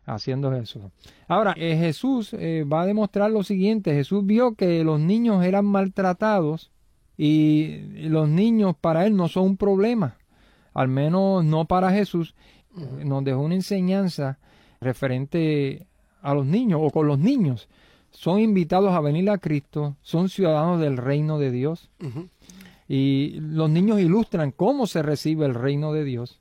haciendo eso. Ahora, Jesús va a demostrar lo siguiente. Jesús vio que los niños eran maltratados y los niños para él no son un problema, al menos no para Jesús. Nos dejó una enseñanza referente a los niños o con los niños. Son invitados a venir a Cristo, son ciudadanos del reino de Dios. Y los niños ilustran cómo se recibe el reino de Dios.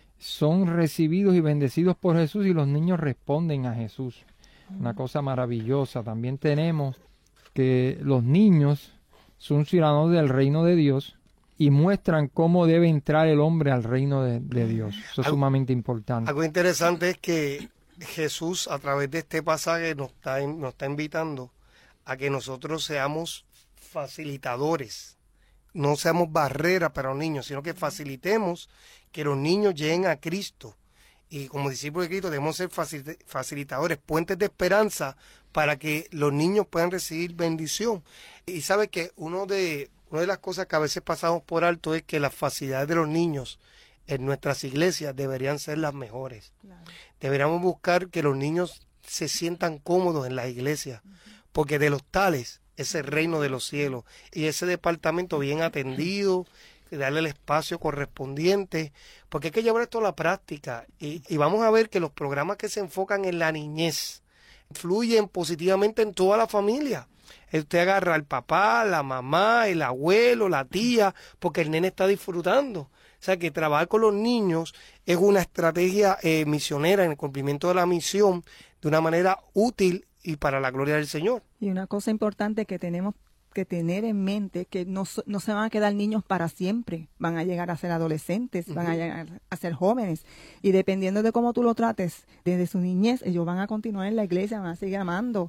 Son recibidos y bendecidos por Jesús y los niños responden a Jesús. Una cosa maravillosa. También tenemos que los niños son ciudadanos del reino de Dios y muestran cómo debe entrar el hombre al reino de Dios. Eso es sumamente importante. Algo interesante es que Jesús, a través de este pasaje, nos está invitando a que nosotros seamos facilitadores. No seamos barreras para los niños, sino que facilitemos que los niños lleguen a Cristo. Y como discípulos de Cristo debemos ser facilitadores, puentes de esperanza para que los niños puedan recibir bendición. Y sabe que una de las cosas que a veces pasamos por alto es que las facilidades de los niños en nuestras iglesias deberían ser las mejores. Claro. Deberíamos buscar que los niños se sientan cómodos en las iglesias, porque de los tales es el reino de los cielos, y ese departamento bien atendido, darle el espacio correspondiente, porque hay que llevar esto a la práctica, y vamos a ver que los programas que se enfocan en la niñez influyen positivamente en toda la familia. Usted agarra al papá, la mamá, el abuelo, la tía, porque el nene está disfrutando. O sea que trabajar con los niños es una estrategia misionera en el cumplimiento de la misión de una manera útil y para la gloria del Señor. Y una cosa importante que tenemos que tener en mente, que no se van a quedar niños para siempre, van a llegar a ser adolescentes, van a llegar a ser jóvenes, y dependiendo de cómo tú lo trates desde su niñez, ellos van a continuar en la iglesia, van a seguir amando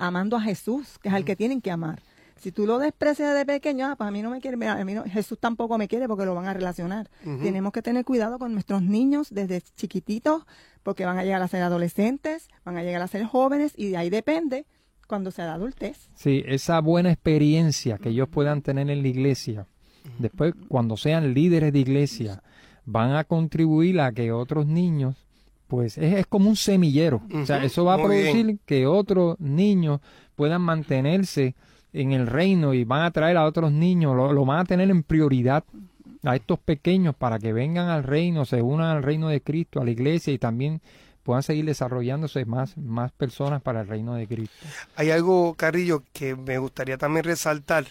a Jesús, que es al que tienen que amar. Si tú lo desprecias de pequeño, pues a mí no me quiere, Jesús tampoco me quiere, porque lo van a relacionar. Tenemos que tener cuidado con nuestros niños desde chiquititos, porque van a llegar a ser adolescentes, van a llegar a ser jóvenes, y de ahí depende cuando sea la adultez. Sí, esa buena experiencia que ellos puedan tener en la iglesia, después cuando sean líderes de iglesia, van a contribuir a que otros niños, pues es como un semillero. O sea, eso va a producir que otros niños puedan mantenerse en el reino y van a traer a otros niños, lo van a tener en prioridad a estos pequeños para que vengan al reino, se unan al reino de Cristo, a la iglesia, y también puedan seguir desarrollándose más personas para el reino de Cristo. Hay algo, Carrillo, que me gustaría también resaltar,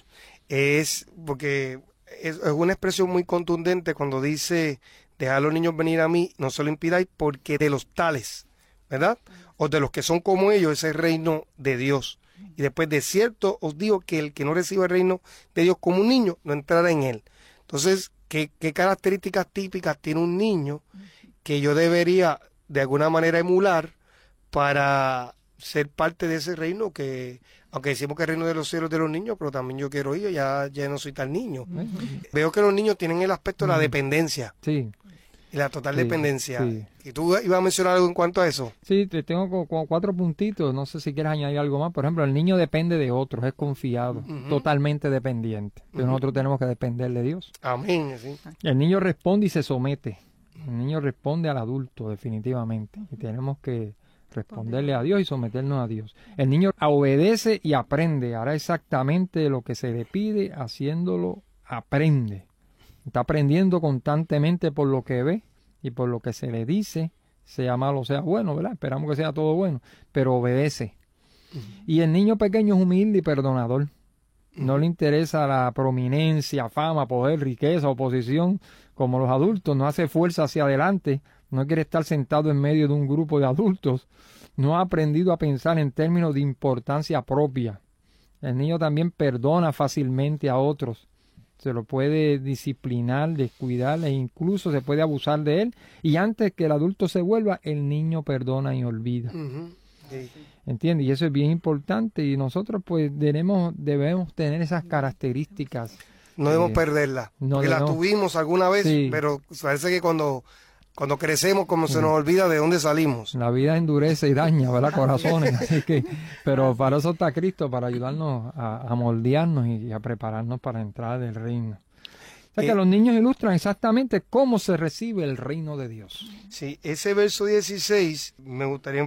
es porque es una expresión muy contundente cuando dice: dejad a los niños venir a mí, no se lo impidáis, porque de los tales, ¿verdad? O de los que son como ellos, es el reino de Dios. Y después, de cierto os digo que el que no reciba el reino de Dios como un niño, no entrará en él. Entonces, ¿qué características típicas tiene un niño que yo debería de alguna manera emular para ser parte de ese reino? Que aunque decimos que el reino de los cielos es de los niños, pero también yo quiero ir, ya no soy tan niño. Veo que los niños tienen el aspecto de la dependencia. Sí. Y la total dependencia. Sí. ¿Y tú ibas a mencionar algo en cuanto a eso? Sí, tengo como 4 puntitos, no sé si quieres añadir algo más. Por ejemplo, el niño depende de otros, es confiado, totalmente dependiente. Pero nosotros tenemos que depender de Dios. Amén. Sí. El niño responde y se somete. El niño responde al adulto, definitivamente. Y tenemos que responderle a Dios y someternos a Dios. El niño obedece y aprende, hará exactamente lo que se le pide, haciéndolo aprende. Está aprendiendo constantemente por lo que ve y por lo que se le dice, sea malo o sea bueno, ¿verdad? Esperamos que sea todo bueno, pero obedece. Y el niño pequeño es humilde y perdonador. No le interesa la prominencia, fama, poder, riqueza o posición como los adultos. No hace fuerza hacia adelante. No quiere estar sentado en medio de un grupo de adultos. No ha aprendido a pensar en términos de importancia propia. El niño también perdona fácilmente a otros. Se lo puede disciplinar, descuidar e incluso se puede abusar de él. Y antes que el adulto se vuelva, el niño perdona y olvida. Sí. ¿Entiendes? Y eso es bien importante. Y nosotros pues debemos tener esas características. No debemos perderlas. Porque las tuvimos alguna vez, sí. Pero parece que cuando crecemos, como se nos olvida de dónde salimos. La vida endurece y daña, ¿verdad? Corazones. Así que, pero para eso está Cristo, para ayudarnos a moldearnos y a prepararnos para entrar del reino. O sea que los niños ilustran exactamente cómo se recibe el reino de Dios. Sí, ese verso 16 me gustaría